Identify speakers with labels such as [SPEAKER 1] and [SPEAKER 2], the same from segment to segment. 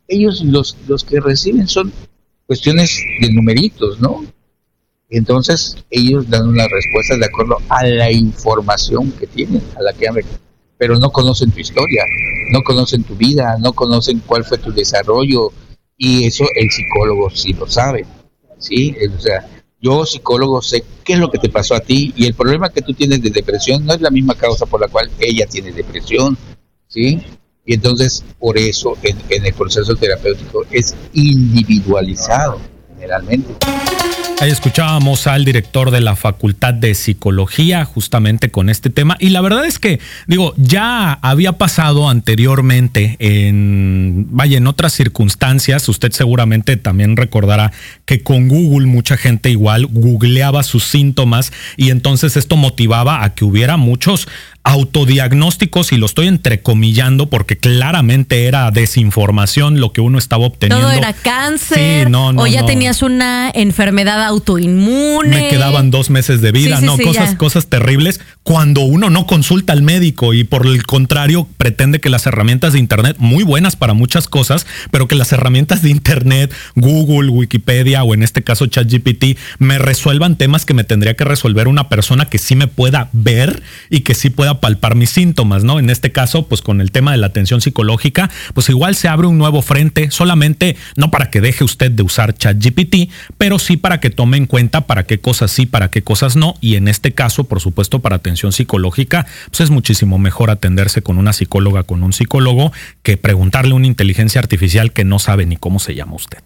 [SPEAKER 1] ellos los que reciben son cuestiones de numeritos, ¿no? Entonces ellos dan una respuesta de acuerdo a la información que tienen, a la que han, pero no conocen tu historia, no conocen tu vida, no conocen cuál fue tu desarrollo, y eso el psicólogo sí lo sabe, ¿sí? O sea, yo psicólogo sé qué es lo que te pasó a ti, y el problema que tú tienes de depresión no es la misma causa por la cual ella tiene depresión, ¿sí? Y entonces por eso en el proceso terapéutico es individualizado generalmente.
[SPEAKER 2] Ahí escuchábamos al director de la Facultad de Psicología justamente con este tema, y la verdad es que, digo, ya había pasado anteriormente en otras circunstancias. Usted seguramente también recordará que con Google mucha gente igual googleaba sus síntomas, y entonces esto motivaba a que hubiera muchos autodiagnósticos, y lo estoy entrecomillando porque claramente era desinformación lo que uno estaba obteniendo.
[SPEAKER 3] Todo era cáncer,
[SPEAKER 2] sí, no,
[SPEAKER 3] o ya tenías una enfermedad autoinmune.
[SPEAKER 2] Me quedaban 2 meses de vida, cosas terribles, cuando uno no consulta al médico y por el contrario pretende que las herramientas de internet, muy buenas para muchas cosas, pero que las herramientas de internet, Google, Wikipedia o en este caso ChatGPT, me resuelvan temas que me tendría que resolver una persona que sí me pueda ver y que sí pueda palpar mis síntomas, ¿no? En este caso, pues con el tema de la atención psicológica, pues igual se abre un nuevo frente, solamente no para que deje usted de usar ChatGPT, pero sí para que tome en cuenta para qué cosas sí, para qué cosas no, y en este caso, por supuesto, para atención psicológica, pues es muchísimo mejor atenderse con una psicóloga, con un psicólogo, que preguntarle a una inteligencia artificial que no sabe ni cómo se llama usted.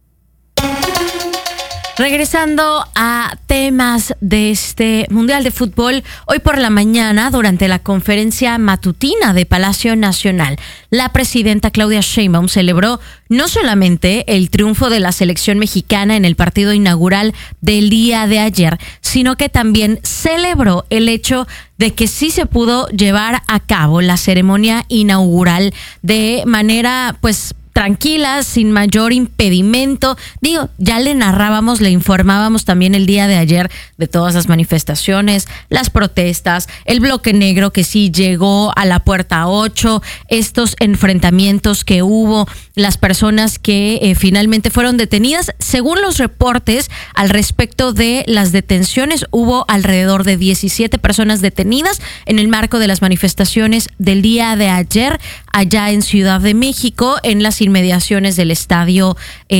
[SPEAKER 3] Regresando a temas de este Mundial de Fútbol, hoy por la mañana, durante la conferencia matutina de Palacio Nacional, la presidenta Claudia Sheinbaum celebró no solamente el triunfo de la selección mexicana en el partido inaugural del día de ayer, sino que también celebró el hecho de que sí se pudo llevar a cabo la ceremonia inaugural de manera, pues, tranquila, sin mayor impedimento. Digo, ya le narrábamos, le informábamos también el día de ayer de todas las manifestaciones, las protestas, el bloque negro que sí llegó a la puerta 8, estos enfrentamientos que hubo, las personas que finalmente fueron detenidas. Según los reportes al respecto de las detenciones, hubo alrededor de 17 personas detenidas en el marco de las manifestaciones del día de ayer allá en Ciudad de México, en las inmediaciones del estadio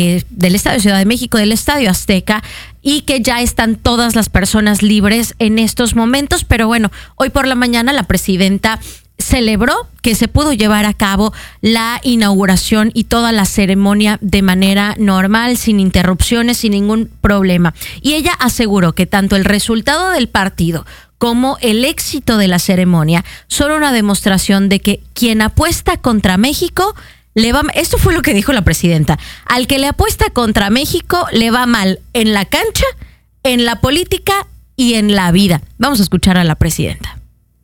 [SPEAKER 3] Ciudad de México, del Estadio Azteca, y que ya están todas las personas libres en estos momentos. Pero bueno, hoy por la mañana la presidenta celebró que se pudo llevar a cabo la inauguración y toda la ceremonia de manera normal, sin interrupciones, sin ningún problema. Y ella aseguró que tanto el resultado del partido como el éxito de la ceremonia son una demostración de que quien apuesta contra México le va. Esto fue lo que dijo la presidenta. Al que le apuesta contra México le va mal en la cancha, en la política y en la vida. Vamos a escuchar a la presidenta.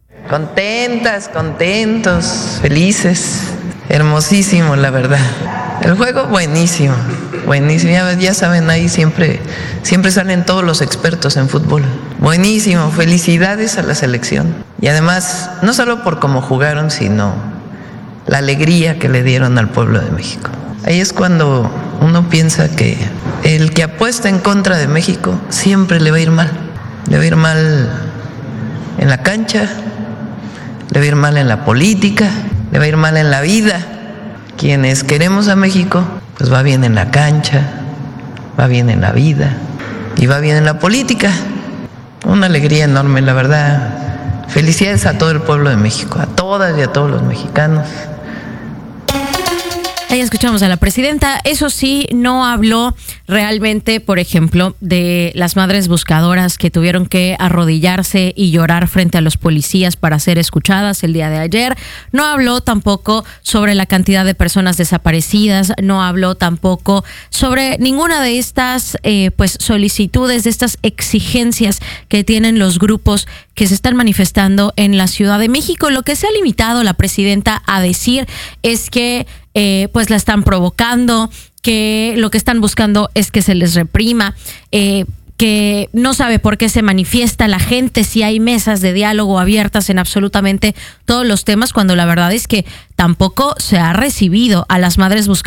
[SPEAKER 4] Contentas, contentos, felices, hermosísimo, la verdad. El juego buenísimo, buenísimo. Ya saben, ahí siempre salen todos los expertos en fútbol. Buenísimo, felicidades a la selección. Y además, no solo por cómo jugaron, sino la alegría que le dieron al pueblo de México. Ahí es cuando uno piensa que el que apuesta en contra de México siempre le va a ir mal. Le va a ir mal en la cancha, le va a ir mal en la política, le va a ir mal en la vida. Quienes queremos a México, pues va bien en la cancha, va bien en la vida y va bien en la política. Una alegría enorme, la verdad. Felicidades a todo el pueblo de México, a todas y a todos los mexicanos.
[SPEAKER 3] Ahí escuchamos a la presidenta. Eso sí, no habló realmente, por ejemplo, de las madres buscadoras que tuvieron que arrodillarse y llorar frente a los policías para ser escuchadas el día de ayer. No habló tampoco sobre la cantidad de personas desaparecidas. No habló tampoco sobre ninguna de estas solicitudes, de estas exigencias que tienen los grupos que se están manifestando en la Ciudad de México. Lo que se ha limitado la presidenta a decir es que la están provocando, que lo que están buscando es que se les reprima, que no sabe por qué se manifiesta la gente si hay mesas de diálogo abiertas en absolutamente todos los temas, cuando la verdad es que tampoco se ha recibido a las madres buscadoras